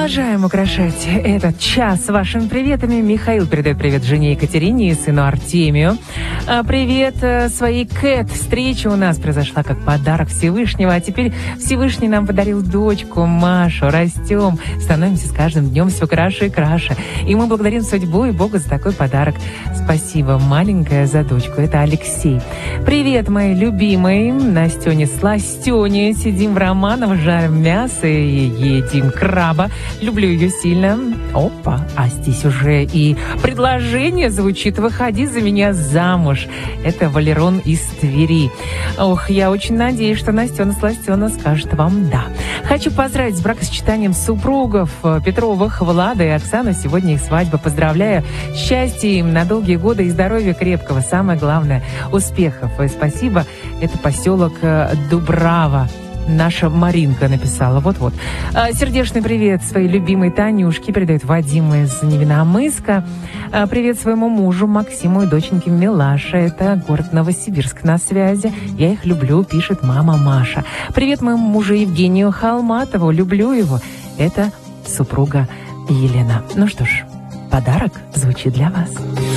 Продолжаем украшать этот час вашими приветами. Михаил передает привет жене Екатерине и сыну Артемию. Привет своей Кэт. Встреча у нас произошла как подарок Всевышнего, а теперь Всевышний нам подарил дочку Машу. Растем, становимся с каждым днем все краше и краше. И мы благодарим судьбу и Бога за такой подарок. Спасибо, маленькая, за дочку. Это Алексей. Привет, мои любимые. Настёне сластёне. Сидим в Романово, жарим мясо и едим краба. Люблю ее сильно. Опа, а здесь уже и предложение звучит: «Выходи за меня замуж». Это Валерон из Твери. Ох, я очень надеюсь, что Настена Сластена скажет вам «да». Хочу поздравить с бракосочетанием супругов Петровых, Влада и Оксана. Сегодня их свадьба. Поздравляю. Счастья им на долгие годы и здоровья крепкого. Самое главное — успехов. И спасибо. Это поселок Дубрава. Наша Маринка написала. Вот-вот. Сердечный привет своей любимой Танюшке передает Вадим из Невиномысска. Привет своему мужу Максиму и доченьке Милаше. Это город Новосибирск на связи. Я их люблю, пишет мама Маша. Привет моему мужу Евгению Холматову. Люблю его. Это супруга Елена. Ну что ж, подарок звучит для вас.